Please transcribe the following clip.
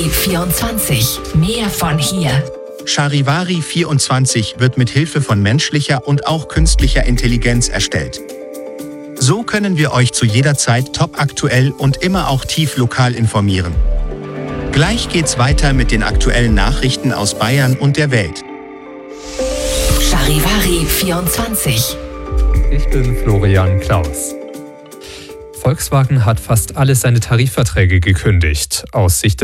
24. Mehr von hier. Charivari 24 wird mit Hilfe von menschlicher und auch künstlicher Intelligenz erstellt. So können wir euch zu jeder Zeit topaktuell und immer auch tief lokal informieren. Gleich geht's weiter mit den aktuellen Nachrichten aus Bayern und der Welt. Charivari 24. Ich bin Florian Klaus. Volkswagen hat fast alle seine Tarifverträge gekündigt. Aus Sicht